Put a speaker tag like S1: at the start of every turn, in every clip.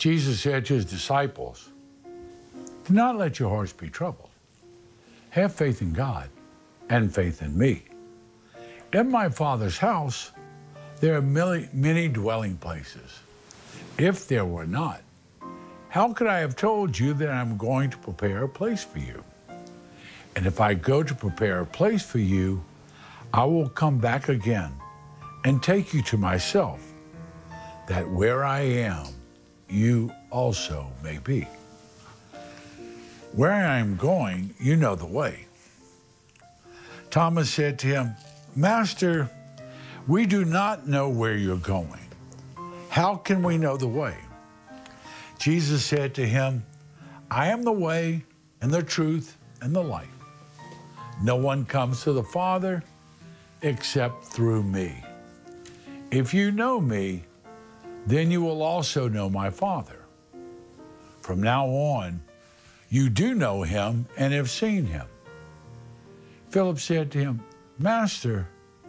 S1: Jesus said to his disciples, "Do not let your hearts be troubled. Have faith in God and faith in me. In my Father's house, there are many dwelling places. If there were not, how could I have told you that I'm going to prepare a place for you? And if I go to prepare a place for you, I will come back again and take you to myself, that where I am, you also may be." Where I am going, you know the way. Thomas said to him, "Master, we do not know where you're going. How can we know the way?" Jesus said to him, "I am the way and the truth and the life. No one comes to the Father except through me. If you know me, then you will also know my Father. From now on, you do know him and have seen him." Philip said to him, "Master,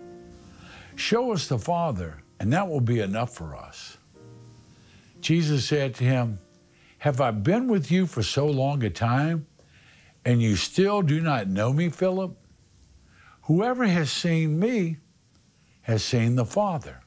S1: show us the Father, and that will be enough for us." Jesus said to him, "Have I been with you for so long a time, and you still do not know me, Philip? Whoever has seen me has seen the Father.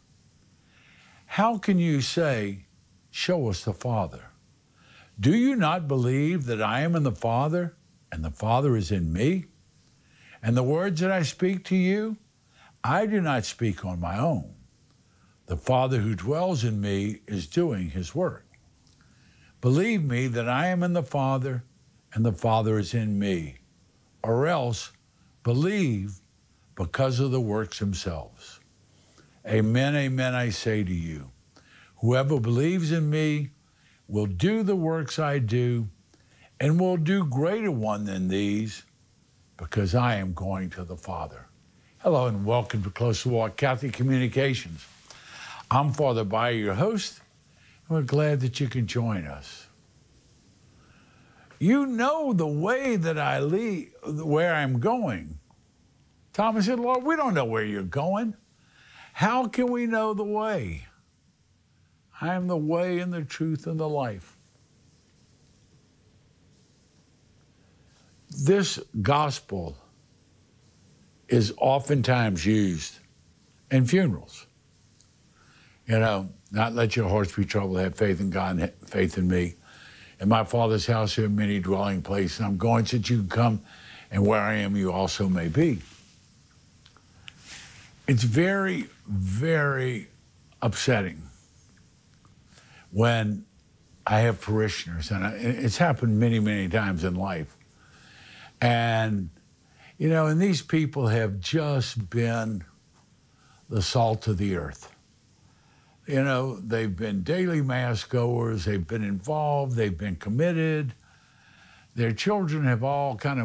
S1: How can you say, 'Show us the Father'? Do you not believe that I am in the Father, and the Father is in me? And the words that I speak to you, I do not speak on my own. The Father who dwells in me is doing his work. Believe me that I am in the Father, and the Father is in me, or else believe because of the works themselves. Amen, amen, I say to you, whoever believes in me will do the works I do, and will do greater one than these, because I am going to the Father." Hello and welcome to Closer Walk Catholic Communications. I'm Father Bayer, your host, and we're glad that you can join us. You know the way that I lead, where I'm going. Thomas said, "Lord, we don't know where you're going. How can we know the way? I am the way and the truth and the life." This gospel is oftentimes used in funerals. You know, not let your hearts be troubled, have faith in God and faith in me. In my Father's house there are many dwelling places. I'm going so that you can come, and where I am you also may be. It's very, very upsetting when I have parishioners, and it's happened many, many times in life. And, you know, and these people have just been the salt of the earth. You know, they've been daily mass goers, they've been involved, they've been committed. Their children have all kind of